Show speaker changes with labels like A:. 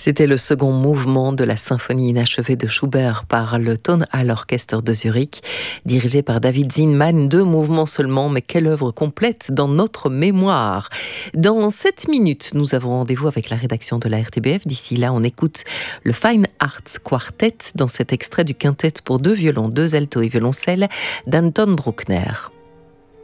A: C'était le second mouvement de la symphonie inachevée de Schubert par le Tonhalle Orchester de Zurich, dirigé par David Zinman. 2 mouvements seulement, mais quelle œuvre complète dans notre mémoire. Dans 7 minutes, nous avons rendez-vous avec la rédaction de la RTBF. D'ici là, on écoute le Fine Arts Quartet dans cet extrait du quintet pour 2 violons, 2 altos et violoncelles d'Anton Bruckner.